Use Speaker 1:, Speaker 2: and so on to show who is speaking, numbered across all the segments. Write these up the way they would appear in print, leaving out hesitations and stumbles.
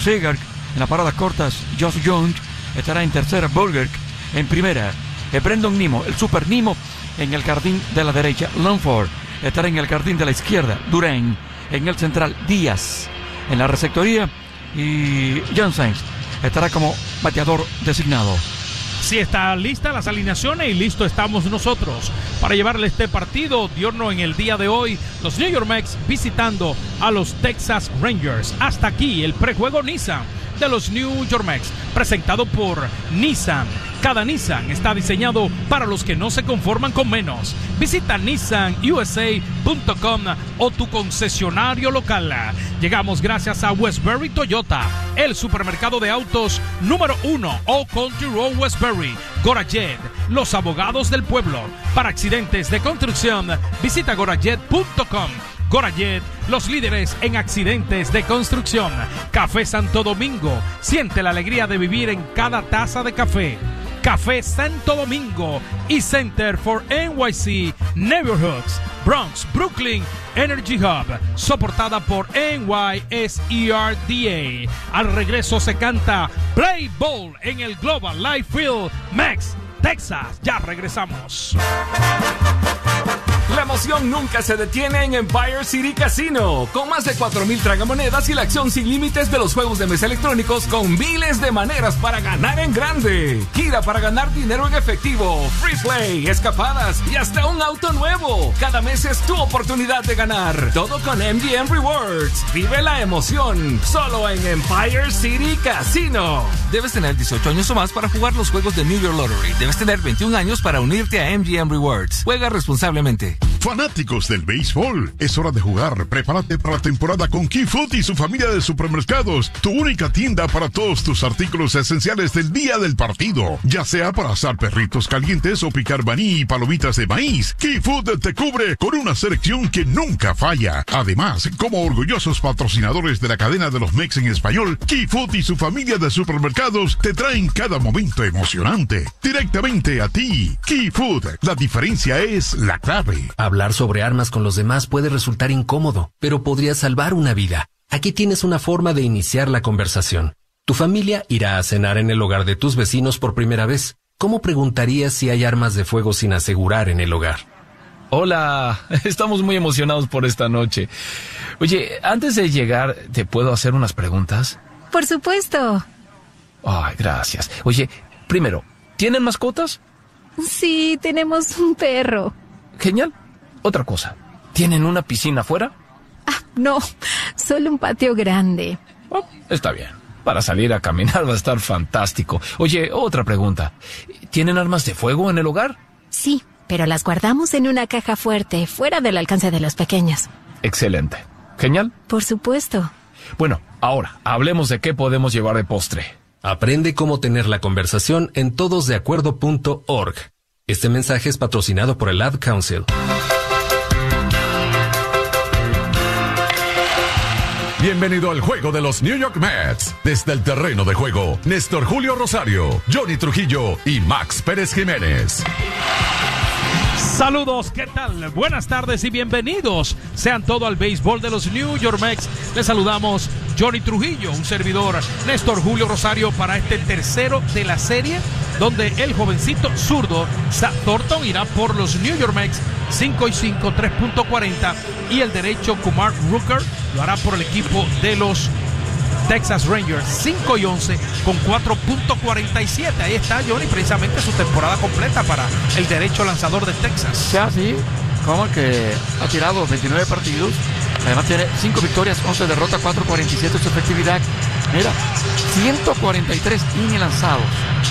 Speaker 1: Seager. En las paradas cortas, Josh Young estará en tercera, Bulger en primera. Brandon Nimo, el Super Nimo, en el jardín de la derecha. Langford estará en el jardín de la izquierda. Durán en el central. Díaz en la receptoría. Y John Sainz estará como bateador designado.
Speaker 2: Sí, está lista las alineaciones y listo estamos nosotros para llevarle este partido diurno en el día de hoy. Los New York Mets visitando a los Texas Rangers. Hasta aquí el prejuego Nissan de los New York Mets, presentado por Nissan. Cada Nissan está diseñado para los que no se conforman con menos. Visita nissanusa.com o tu concesionario local. Llegamos gracias a Westbury Toyota, el supermercado de autos número 1, Old Country Road Westbury. Gorajet, los abogados del pueblo. Para accidentes de construcción, visita gorajet.com. Gorajet, los líderes en accidentes de construcción. Café Santo Domingo, siente la alegría de vivir en cada taza de café. Café Santo Domingo y Center for NYC Neighborhoods, Bronx, Brooklyn, Energy Hub, soportada por NYSERDA. Al regreso se canta Play Ball en el Global Life Field, Max, Texas. Ya regresamos.
Speaker 3: La emoción nunca se detiene en Empire City Casino. Con más de 4,000 tragamonedas y la acción sin límites de los juegos de mesa electrónicos con miles de maneras para ganar en grande. Gira para ganar dinero en efectivo, free play, escapadas y hasta un auto nuevo. Cada mes es tu oportunidad de ganar. Todo con MGM Rewards. Vive la emoción. Solo en Empire City Casino. Debes tener 18 años o más para jugar los juegos de New York Lottery. Debes tener 21 años para unirte a MGM Rewards. Juega responsablemente.
Speaker 4: Fanáticos del béisbol, es hora de jugar. Prepárate para la temporada con Key Food y su familia de supermercados. Tu única tienda para todos tus artículos esenciales del día del partido. Ya sea para asar perritos calientes o picar maní y palomitas de maíz, Key Food te cubre con una selección que nunca falla. Además, como orgullosos patrocinadores de la cadena de los Mex en español, Key Food y su familia de supermercados te traen cada momento emocionante. Directamente a ti. Key Food, la diferencia es la clave.
Speaker 5: Hablar sobre armas con los demás puede resultar incómodo, pero podría salvar una vida. Aquí tienes una forma de iniciar la conversación. Tu familia irá a cenar en el hogar de tus vecinos por primera vez. ¿Cómo preguntarías si hay armas de fuego sin asegurar en el hogar?
Speaker 6: Hola, estamos muy emocionados por esta noche. Oye, antes de llegar, ¿te puedo hacer unas preguntas?
Speaker 7: Por supuesto.
Speaker 6: Ay, gracias. Oye, primero, ¿tienen mascotas?
Speaker 7: Sí, tenemos un perro.
Speaker 6: Genial. Otra cosa, ¿tienen una piscina afuera?
Speaker 7: No, solo un patio grande.
Speaker 6: Oh, está bien. Para salir a caminar va a estar fantástico. Oye, otra pregunta. ¿Tienen armas de fuego en el hogar?
Speaker 7: Sí, pero las guardamos en una caja fuerte, fuera del alcance de los pequeños.
Speaker 6: Excelente. Genial.
Speaker 7: Por supuesto.
Speaker 6: Bueno, ahora, hablemos de qué podemos llevar de postre.
Speaker 5: Aprende cómo tener la conversación en todosdeacuerdo.org. Este mensaje es patrocinado por el Ad Council.
Speaker 8: Bienvenido al juego de los New York Mets. Desde el terreno de juego, Néstor Julio Rosario, Johnny Trujillo y Max Pérez Jiménez.
Speaker 2: Saludos, ¿qué tal? Buenas tardes y bienvenidos sean todo al béisbol de los New York Mets. Les saludamos Johnny Trujillo, un servidor Néstor Julio Rosario para este tercero de la serie, donde el jovencito zurdo Zach Thornton irá por los New York Mets 5-5, 3.40, y el derecho Kumar Rooker lo hará por el equipo de los Texas Rangers 5-11 con 4.47. Ahí está Johnny, precisamente su temporada completa para el derecho lanzador de Texas.
Speaker 1: Ya sí, como que ha tirado 29 partidos, además tiene 5 victorias, 11 derrotas, 4.47 su efectividad. Mira, 143 innings lanzados,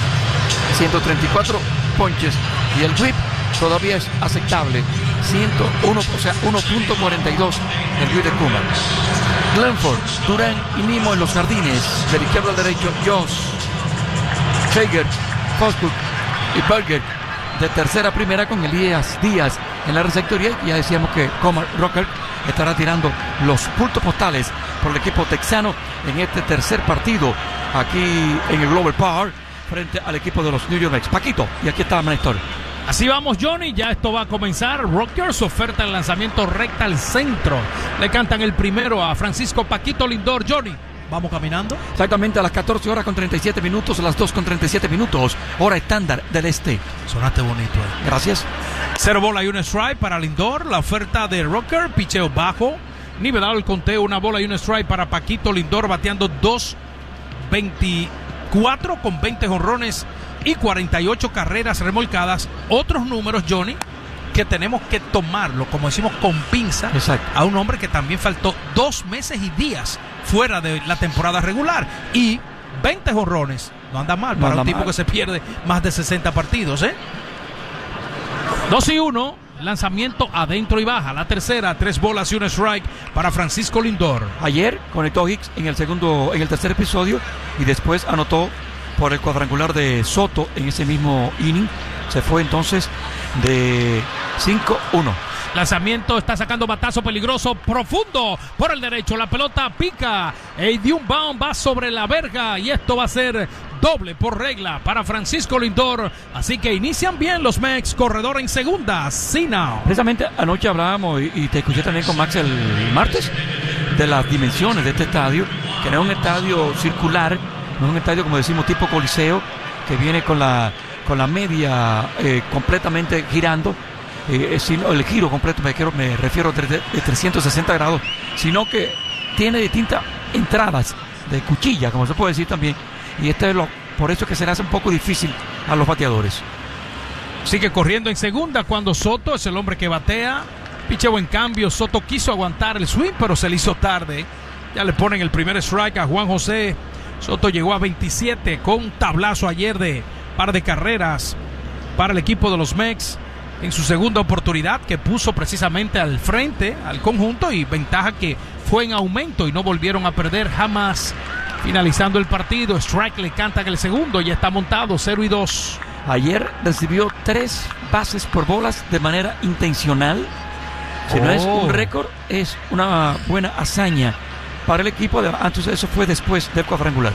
Speaker 1: 134 ponches, y el whip todavía es aceptable, 101, o sea, 1.42 el whip de Kumar. Langford, Durán y Nimo en los jardines, del izquierdo al derecho, Josh, Seager, Fosbuck y Berger, de tercera a primera con Elías Díaz en la receptoría. Ya decíamos que Kumar Rocker estará tirando los puntos postales por el equipo texano en este tercer partido aquí en el Global Park frente al equipo de los New York Mets. Paquito, y aquí está Néstor.
Speaker 2: Así vamos, Johnny, ya esto va a comenzar. Rockers oferta el lanzamiento recta al centro. Le cantan el primero a Francisco Paquito Lindor. Johnny. vamos caminando.
Speaker 1: Exactamente a las 14 horas con 37 minutos, a las 2 con 37 minutos, hora estándar del este.
Speaker 2: Sonaste bonito.
Speaker 1: Gracias.
Speaker 2: 0 bola y un strike para Lindor. La oferta de Rocker, picheo bajo. Nivelado el conteo, 1 bola y un strike para Paquito Lindor, bateando 2.24 con 20 jonrones y 48 carreras remolcadas. Otros números, Johnny, que tenemos que tomarlo, como decimos, con pinza.
Speaker 1: Exacto.
Speaker 2: A un hombre que también faltó 2 meses y días fuera de la temporada regular. Y 20 jonrones. No anda mal para un tipo que se pierde más de 60 partidos, 2-1. Lanzamiento adentro y baja. La tercera, 3 bolas y un strike para Francisco Lindor.
Speaker 1: Ayer conectó Hicks en el tercer episodio y después anotó por el cuadrangular de Soto en ese mismo inning. Se fue entonces de 5-1.
Speaker 2: Lanzamiento, está sacando batazo peligroso, profundo por el derecho. La pelota pica. De un bound va sobre la verga y esto va a ser doble por regla para Francisco Lindor. Así que inician bien los Mex. Corredor en segunda, Sinao.
Speaker 1: Precisamente anoche hablábamos y te escuché también con Max el martes de las dimensiones de este estadio, que no es un estadio circular, no es un estadio como decimos tipo coliseo, que viene con la media completamente girando. Sino el giro completo, me refiero de 360 grados, sino que tiene distintas entradas de cuchilla, como se puede decir también, y por eso es que se le hace un poco difícil a los bateadores.
Speaker 2: Sigue corriendo en segunda cuando Soto es el hombre que batea. Picheo en cambio, Soto quiso aguantar el swing, pero se le hizo tarde. Ya le ponen el primer strike a Juan José. Soto llegó a 27 con un tablazo ayer de par de carreras para el equipo de los Mex. En su segunda oportunidad, que puso precisamente al frente al conjunto, y ventaja que fue en aumento y no volvieron a perder jamás. Finalizando el partido, strike le canta que el segundo ya está montado, 0-2.
Speaker 1: Ayer recibió 3 bases por bolas de manera intencional. Si no es un récord, es una buena hazaña para el equipo. Antes eso fue después del cuadrangular.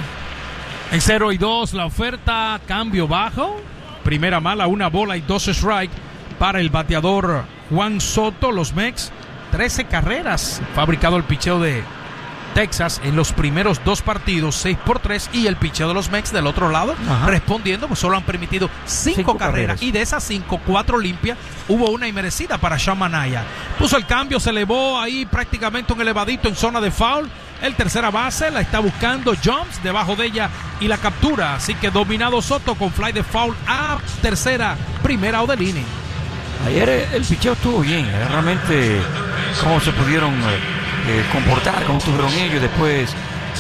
Speaker 2: En 0-2 la oferta, cambio bajo. Primera mala, 1 bola y 2 strike para el bateador Juan Soto. Los Mex, 13 carreras fabricado el picheo de Texas en los primeros 2 partidos, 6 por 3, y el picheo de los Mex del otro lado, respondiendo, pues solo han permitido 5 carreras, y de esas 5, 4 limpias. Hubo una inmerecida para Sean Manaea. Puso el cambio, se elevó ahí prácticamente un elevadito en zona de foul. El tercera base la está buscando Jones debajo de ella y la captura. Así que dominado Soto con fly de foul a tercera, primera out del inning.
Speaker 1: Ayer el picheo estuvo bien, realmente cómo se pudieron comportar, cómo estuvieron ellos. Después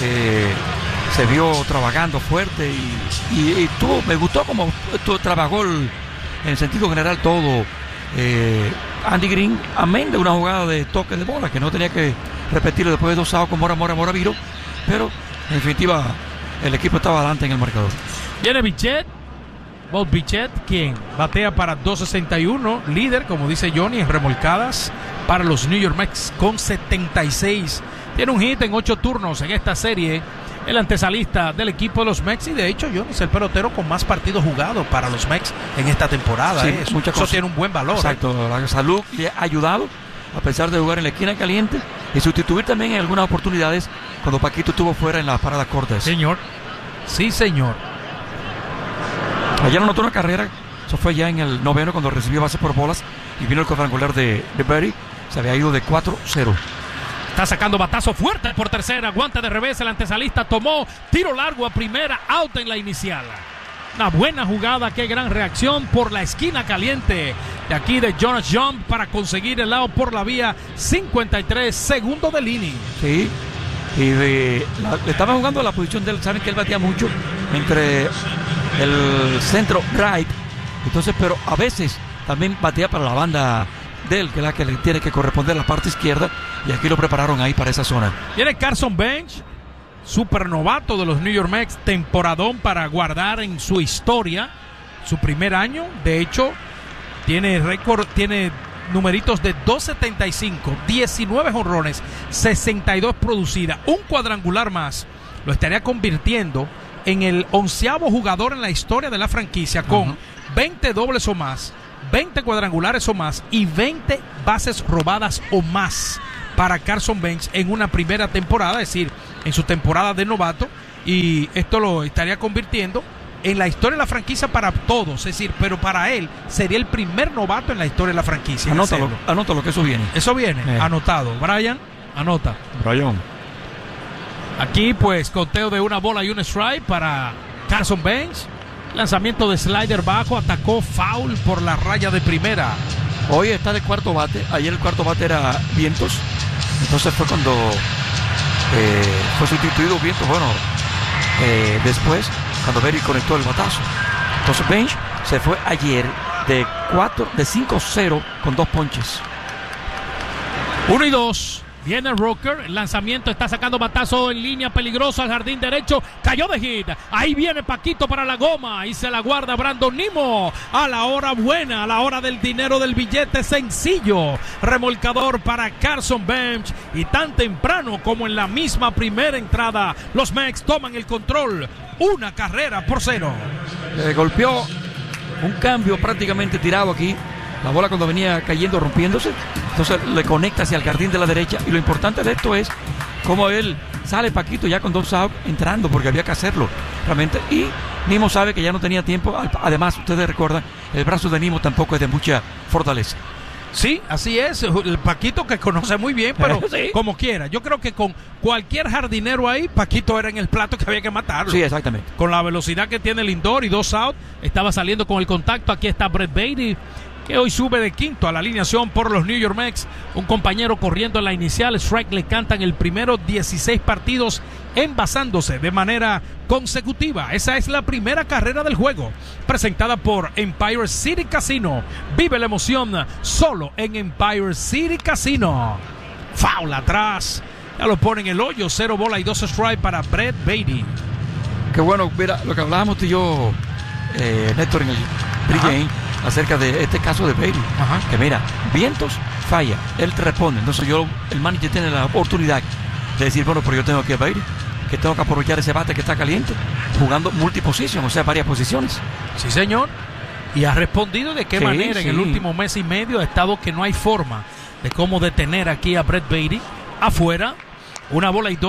Speaker 1: se vio trabajando fuerte y me gustó cómo trabajó en el sentido general todo Andy Green, amén de una jugada de toque de bola que no tenía que repetirlo después de 2 outs con Mora Viro, pero en definitiva el equipo estaba adelante en el marcador.
Speaker 2: Viene Bichette. Bob Bichette, quien batea para 261, líder, como dice Johnny, en remolcadas para los New York Mets con 76. Tiene un hit en 8 turnos en esta serie, el antesalista del equipo de los Mets, y de hecho Johnny es el pelotero con más partidos jugados para los Mets en esta temporada.
Speaker 1: Sí,
Speaker 2: eso tiene un buen valor.
Speaker 1: Exacto, la salud le ha ayudado a pesar de jugar en la esquina caliente y sustituir también en algunas oportunidades cuando Paquito estuvo fuera en las paradas cortas.
Speaker 2: Señor, sí señor.
Speaker 1: Ayer anotó una carrera, eso fue ya en el 9º cuando recibió base por bolas y vino el cuadrangular de Berry. Se había ido de 4-0.
Speaker 2: Está sacando batazo fuerte por tercera, guante de revés, el antesalista tomó tiro largo a primera, out en la inicial. Una buena jugada, qué gran reacción por la esquina caliente de aquí de Jonas Jump para conseguir el out por la vía 53, segundo del inning.
Speaker 1: Sí, y le estaba jugando a la posición de él, saben que él batea mucho entre el centro right, entonces, pero a veces también batea para la banda de él, que es la que le tiene que corresponder la parte izquierda, y aquí lo prepararon ahí para esa zona.
Speaker 2: Viene Carson Bench, super novato de los New York Mets, temporadón para guardar en su historia, su primer año. De hecho, tiene récord, tiene numeritos de 275, 19 jonrones, 62 producidas, un cuadrangular más. Lo estaría convirtiendo en el 11º jugador en la historia de la franquicia con 20 dobles o más, 20 cuadrangulares o más y 20 bases robadas o más para Carson Bench en una primera temporada. Es decir, en su temporada de novato, y esto lo estaría convirtiendo en la historia de la franquicia para todos, es decir, pero para él sería el primer novato en la historia de la franquicia.
Speaker 1: Anótalo que eso viene.
Speaker 2: Eso viene, anotado. Brian, anota.
Speaker 1: Brian.
Speaker 2: Aquí pues conteo de una bola y un strike para Carson Bench. Lanzamiento de slider bajo, atacó foul por la raya de primera.
Speaker 1: Hoy está de cuarto bate. Ayer el cuarto bate era Vientos. Entonces fue cuando fue sustituido Vientos. Bueno, después cuando Berry conectó el batazo. Entonces Bench se fue ayer de 5-0 con 2 ponches.
Speaker 2: 1-2. Viene el Rocker, el lanzamiento está sacando batazo en línea peligroso al jardín derecho, cayó de hit, ahí viene Paquito para la goma y se la guarda Brandon Nimmo a la hora buena, a la hora del dinero del billete sencillo, remolcador para Carson Bench y tan temprano como en la misma primera entrada, los Mex toman el control, 1-0.
Speaker 1: Golpeó un cambio prácticamente tirado aquí. La bola cuando venía cayendo, rompiéndose, entonces le conecta hacia el jardín de la derecha. Y lo importante de esto es cómo él sale Paquito ya con 2 outs entrando, porque había que hacerlo realmente. Y Nimmo sabe que ya no tenía tiempo. Además, ustedes recuerdan, el brazo de Nimmo tampoco es de mucha fortaleza.
Speaker 2: Sí, así es. El Paquito que conoce muy bien, pero sí, como quiera. Yo creo que con cualquier jardinero ahí, Paquito era en el plato que había que matarlo.
Speaker 1: Sí, exactamente.
Speaker 2: Con la velocidad que tiene Lindor y 2 outs, estaba saliendo con el contacto. Aquí está Brett Baty, que hoy sube de quinto a la alineación por los New York Mets. Un compañero corriendo en la inicial. Strike le cantan el primero, 16 partidos envasándose de manera consecutiva. Esa es la primera carrera del juego, presentada por Empire City Casino. Vive la emoción solo en Empire City Casino. Foul atrás. Ya lo pone en el hoyo. 0 bola y 2 strike para Brett Baty.
Speaker 1: Qué bueno, mira, lo que hablábamos tú y yo, Néstor, en el pregame, acerca de este caso de Baty. Que mira, Vientos falla, él te responde. Entonces el manager tiene la oportunidad de decir, bueno, pero yo tengo aquí a Baty, que tengo que aprovechar ese bate que está caliente, jugando multiposición, o sea, varias posiciones.
Speaker 2: Sí, señor. Y ha respondido de qué manera en el último mes y medio. Ha estado que no hay forma de cómo detener aquí a Brett Baty afuera. 1 bola y 2.